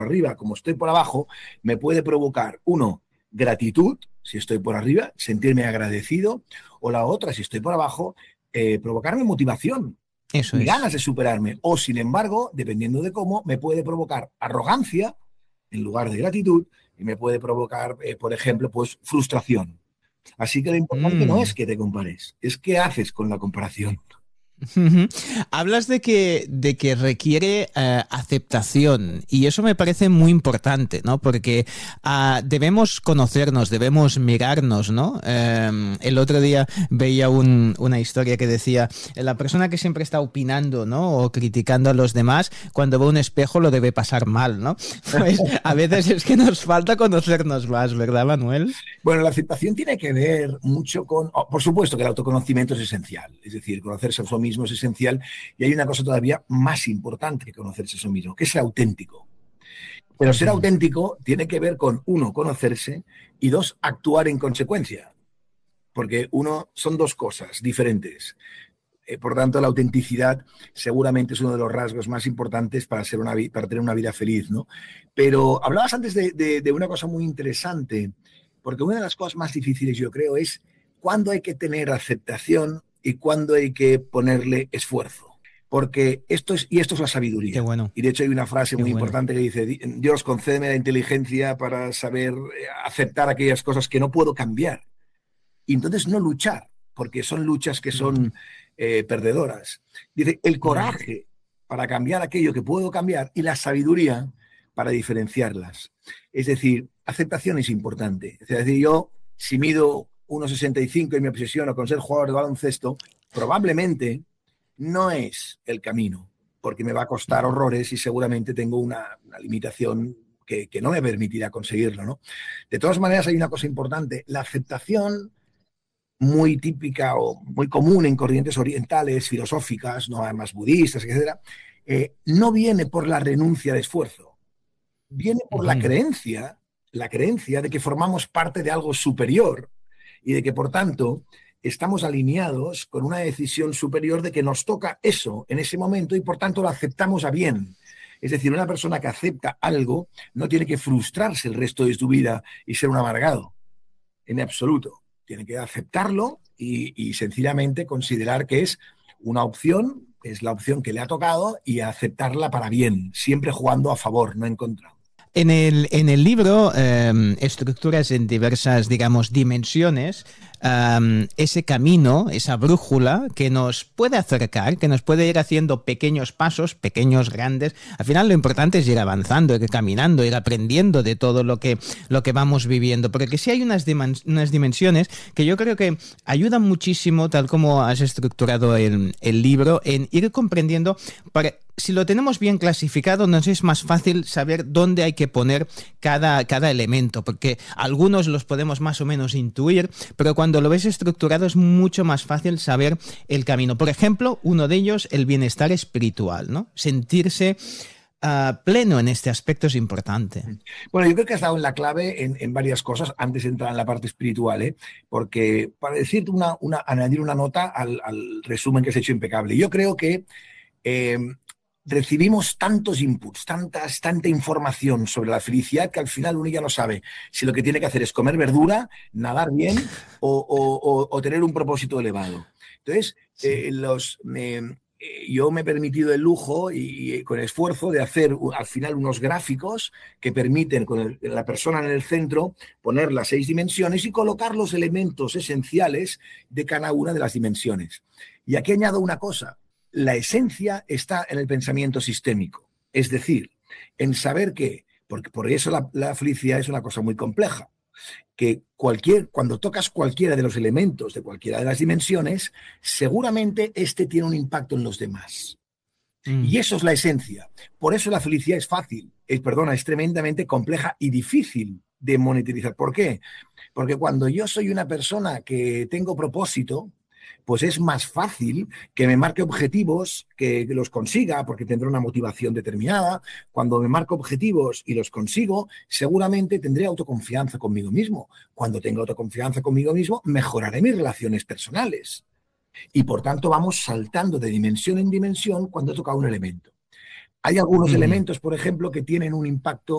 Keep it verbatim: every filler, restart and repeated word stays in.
arriba como estoy por abajo, me puede provocar, uno, gratitud, si estoy por arriba, sentirme agradecido, o la otra, si estoy por abajo, eh, provocarme motivación Eso y es. ganas de superarme. O, sin embargo, dependiendo de cómo, me puede provocar arrogancia en lugar de gratitud y me puede provocar, eh, por ejemplo, pues frustración. Así que lo importante no es Mm. que te compares, es qué haces con la comparación. Ujú. Hablas de que, de que requiere eh, aceptación y eso me parece muy importante, ¿no? Porque uh, debemos conocernos, debemos mirarnos, ¿no? Eh, el otro día veía un, una historia que decía, la persona que siempre está opinando, ¿no? O criticando a los demás, cuando ve un espejo lo debe pasar mal, ¿no? Pues a veces es que nos falta conocernos más, ¿verdad, Manuel? Bueno, la aceptación tiene que ver mucho con, oh, por supuesto que el autoconocimiento es esencial, es decir, conocerse a uno mismo es esencial y hay una cosa todavía más importante que conocerse a uno mismo, que es ser auténtico. Pero ser Ujú. auténtico tiene que ver con, uno, conocerse y dos, actuar en consecuencia, porque uno, son dos cosas diferentes. Eh, por tanto, la autenticidad seguramente es uno de los rasgos más importantes para, ser una, para tener una vida feliz, ¿no? Pero hablabas antes de, de, de una cosa muy interesante, porque una de las cosas más difíciles, yo creo, es cuándo hay que tener aceptación y cuándo hay que ponerle esfuerzo. Porque esto es, y esto es la Qué sabiduría. bueno, Y de hecho hay una frase qué muy bueno. importante que dice, Dios, concédeme la inteligencia para saber aceptar aquellas cosas que no puedo cambiar. Y entonces no luchar, porque son luchas que son eh, perdedoras. Dice, el Mm. coraje para cambiar aquello que puedo cambiar y la sabiduría para diferenciarlas. Es decir, aceptación es importante. Es decir, yo, si mido uno sesenta y cinco y me obsesiono con ser jugador de baloncesto, probablemente no es el camino, porque me va a costar horrores y seguramente tengo una, una limitación que, que no me permitirá conseguirlo, ¿no? De todas maneras, hay una cosa importante, la aceptación muy típica o muy común en corrientes orientales, filosóficas, no además budistas, etcétera, eh, no viene por la renuncia de esfuerzo, viene por la Ujú. creencia, la creencia de que formamos parte de algo superior y de que, por tanto, estamos alineados con una decisión superior de que nos toca eso en ese momento y, por tanto, lo aceptamos a bien. Es decir, una persona que acepta algo no tiene que frustrarse el resto de su vida y ser un amargado, en absoluto. Tiene que aceptarlo y, y sencillamente considerar que es una opción, es la opción que le ha tocado y aceptarla para bien, siempre jugando a favor, no en contra. En el, en el libro, eh, Estructuras en diversas, digamos, dimensiones, um, ese camino, esa brújula que nos puede acercar, que nos puede ir haciendo pequeños pasos, pequeños, grandes. Al final lo importante es ir avanzando, ir caminando, ir aprendiendo de todo lo que, lo que vamos viviendo. Porque sí hay unas, dimens unas dimensiones que yo creo que ayudan muchísimo, tal como has estructurado el, el libro, en ir comprendiendo para... Si lo tenemos bien clasificado, nos es más fácil saber dónde hay que poner cada, cada elemento, porque algunos los podemos más o menos intuir, pero cuando lo ves estructurado es mucho más fácil saber el camino. Por ejemplo, uno de ellos, el bienestar espiritual, ¿no? Sentirse uh, pleno en este aspecto es importante. Bueno, yo creo que has dado en la clave en, en varias cosas antes de entrar en la parte espiritual, ¿eh? Porque para decirte una, una, añadir una nota al, al resumen que has hecho impecable. Yo creo que eh, recibimos tantos inputs, tantas, tanta información sobre la felicidad que al final uno ya no sabe si lo que tiene que hacer es comer verdura, nadar bien o, o, o, o tener un propósito elevado. Entonces, Sí. eh, los, eh, yo me he permitido el lujo y, y con esfuerzo de hacer al final unos gráficos que permiten con el, la persona en el centro poner las seis dimensiones y colocar los elementos esenciales de cada una de las dimensiones. Y aquí añado una cosa. La esencia está en el pensamiento sistémico, es decir, en saber que, porque por eso la, la felicidad es una cosa muy compleja, que cualquier, cuando tocas cualquiera de los elementos de cualquiera de las dimensiones, seguramente este tiene un impacto en los demás. Mm. Y eso es la esencia. Por eso la felicidad es fácil, es, perdona, es tremendamente compleja y difícil de monetizar. ¿Por qué? Porque cuando yo soy una persona que tengo propósito, pues es más fácil que me marque objetivos, que los consiga, porque tendré una motivación determinada. Cuando me marco objetivos y los consigo, seguramente tendré autoconfianza conmigo mismo. Cuando tenga autoconfianza conmigo mismo, mejoraré mis relaciones personales. Y por tanto vamos saltando de dimensión en dimensión cuando toca un elemento. Hay algunos Mm-hmm. elementos, por ejemplo, que tienen un impacto